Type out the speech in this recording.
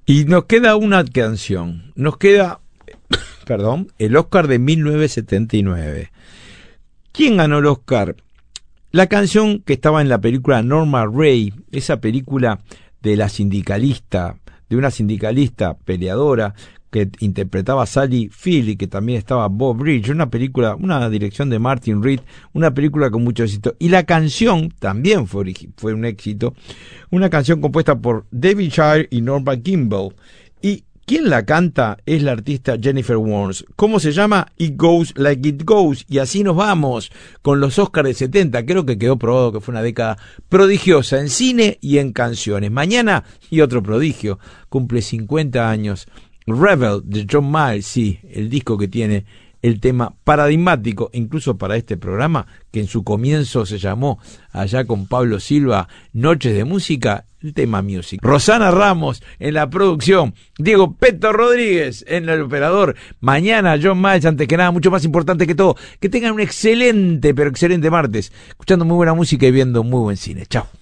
Y nos queda una canción, nos queda, perdón, el Oscar de 1979. ¿Quién ganó el Oscar? La canción que estaba en la película Norma Rae, esa película de la sindicalista, de una sindicalista peleadora que interpretaba a Sally Field y que también estaba Bob Bridge, una película, una dirección de Martin Reed, una película con mucho éxito. Y la canción también fue un éxito, una canción compuesta por David Shire y Norma Kimball. Y quien la canta es la artista Jennifer Warnes. ¿Cómo se llama? It Goes Like It Goes. Y así nos vamos con los Oscars de 70. Creo que quedó probado que fue una década prodigiosa en cine y en canciones. Mañana, y otro prodigio, cumple 50 años. Rebel de John Miles, sí, el disco que tiene el tema paradigmático, incluso para este programa, que en su comienzo se llamó, allá con Pablo Silva, Noches de Música, el tema Music. Rosana Ramos en la producción, Diego Peto Rodríguez en el operador. Mañana John Miles, antes que nada, mucho más importante que todo, que tengan un excelente, pero excelente martes, escuchando muy buena música y viendo muy buen cine. Chao.